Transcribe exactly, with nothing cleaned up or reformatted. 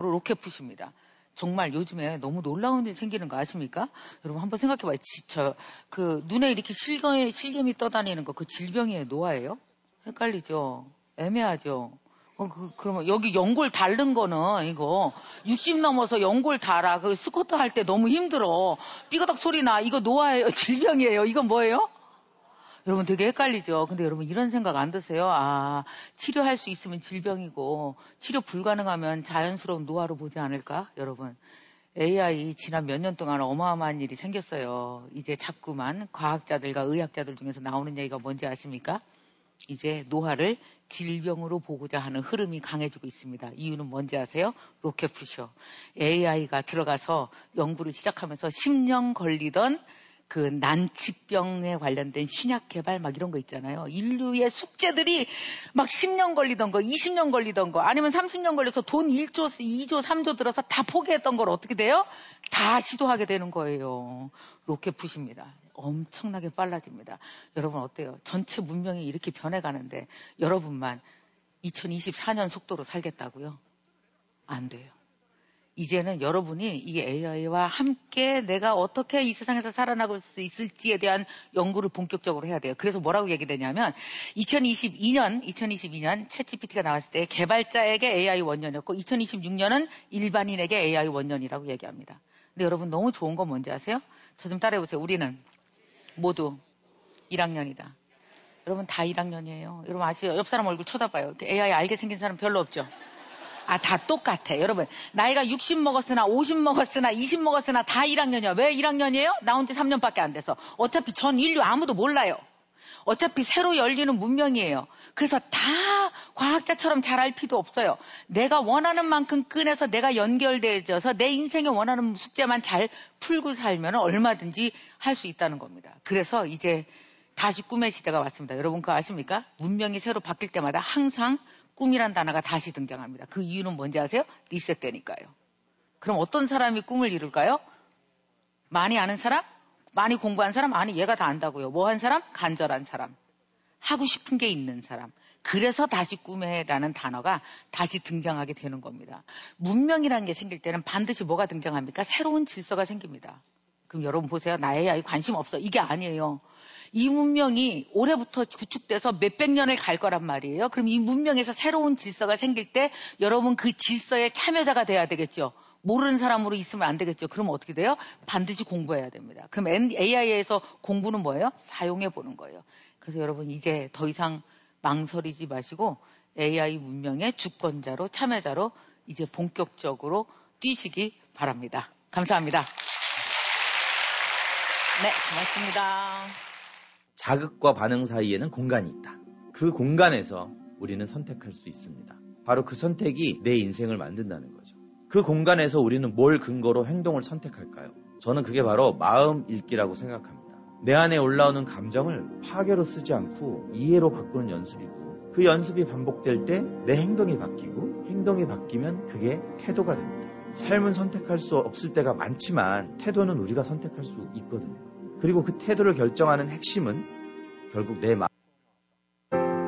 로켓 푸시입니다. 정말 요즘에 너무 놀라운 일이 생기는 거 아십니까? 여러분 한번 생각해봐요. 저, 그 눈에 이렇게 실검이, 실gem이 떠다니는 거 그 질병이에요? 노화예요? 헷갈리죠? 애매하죠? 어, 그, 그러면 여기 연골 닳는 거는 이거 육십 넘어서 연골 닳아. 그 스쿼트 할 때 너무 힘들어. 삐그덕 소리 나. 이거 노화예요? 질병이에요? 이건 뭐예요? 여러분 되게 헷갈리죠? 근데 여러분 이런 생각 안 드세요? 아, 치료할 수 있으면 질병이고 치료 불가능하면 자연스러운 노화로 보지 않을까? 여러분 에이아이 지난 몇 년 동안 어마어마한 일이 생겼어요. 이제 자꾸만 과학자들과 의학자들 중에서 나오는 얘기가 뭔지 아십니까? 이제 노화를 질병으로 보고자 하는 흐름이 강해지고 있습니다. 이유는 뭔지 아세요? 로켓푸셔. 에이아이가 들어가서 연구를 시작하면서 십 년 걸리던 그 난치병에 관련된 신약 개발 막 이런 거 있잖아요. 인류의 숙제들이 막 십 년 걸리던 거, 이십 년 걸리던 거, 아니면 삼십 년 걸려서 돈 일 조, 이 조, 삼 조 들어서 다 포기했던 걸 어떻게 돼요? 다 시도하게 되는 거예요. 로켓푸시입니다. 엄청나게 빨라집니다. 여러분 어때요? 전체 문명이 이렇게 변해가는데 여러분만 이천이십사 년 속도로 살겠다고요? 안 돼요. 이제는 여러분이 이 에이아이와 함께 내가 어떻게 이 세상에서 살아나갈 수 있을지에 대한 연구를 본격적으로 해야 돼요. 그래서 뭐라고 얘기되냐면 이천이십이 년, 이천이십이 년 챗지피티가 나왔을 때 개발자에게 에이아이 원년이었고 이천이십육 년은 일반인에게 에이아이 원년이라고 얘기합니다. 근데 여러분 너무 좋은 건 뭔지 아세요? 저 좀 따라해보세요. 우리는 모두 일 학년이다. 여러분 다 일 학년이에요. 여러분 아시죠? 옆 사람 얼굴 쳐다봐요. 에이아이 알게 생긴 사람 별로 없죠? 아, 다 똑같아. 여러분, 나이가 육십 먹었으나, 오십 먹었으나, 이십 먹었으나 다 일 학년이야. 왜 일 학년이에요? 나온 지 삼 년밖에 안 돼서. 어차피 전 인류 아무도 몰라요. 어차피 새로 열리는 문명이에요. 그래서 다 과학자처럼 잘할 필요도 없어요. 내가 원하는 만큼 꺼내서 내가 연결되어져서 내 인생에 원하는 숙제만 잘 풀고 살면 얼마든지 할 수 있다는 겁니다. 그래서 이제 다시 꿈의 시대가 왔습니다. 여러분 그거 아십니까? 문명이 새로 바뀔 때마다 항상 꿈이란 단어가 다시 등장합니다. 그 이유는 뭔지 아세요? 리셋되니까요. 그럼 어떤 사람이 꿈을 이룰까요? 많이 아는 사람? 많이 공부한 사람? 아니 얘가 다 안다고요. 뭐 한 사람? 간절한 사람. 하고 싶은 게 있는 사람. 그래서 다시 꿈에라는 단어가 다시 등장하게 되는 겁니다. 문명이라는 게 생길 때는 반드시 뭐가 등장합니까? 새로운 질서가 생깁니다. 그럼 여러분 보세요. 나 에이아이 관심 없어. 이게 아니에요. 이 문명이 올해부터 구축돼서 몇백 년을 갈 거란 말이에요. 그럼 이 문명에서 새로운 질서가 생길 때 여러분 그 질서의 참여자가 돼야 되겠죠. 모르는 사람으로 있으면 안 되겠죠. 그럼 어떻게 돼요? 반드시 공부해야 됩니다. 그럼 에이아이에서 공부는 뭐예요? 사용해 보는 거예요. 그래서 여러분 이제 더 이상 망설이지 마시고 에이아이 문명의 주권자로 참여자로 이제 본격적으로 뛰시기 바랍니다. 감사합니다. 네, 고맙습니다. 자극과 반응 사이에는 공간이 있다. 그 공간에서 우리는 선택할 수 있습니다. 바로 그 선택이 내 인생을 만든다는 거죠. 그 공간에서 우리는 뭘 근거로 행동을 선택할까요? 저는 그게 바로 마음 읽기라고 생각합니다. 내 안에 올라오는 감정을 파괴로 쓰지 않고 이해로 바꾸는 연습이고 그 연습이 반복될 때 내 행동이 바뀌고 행동이 바뀌면 그게 태도가 됩니다. 삶은 선택할 수 없을 때가 많지만 태도는 우리가 선택할 수 있거든요. 그리고 그 태도를 결정하는 핵심은 결국 내 마음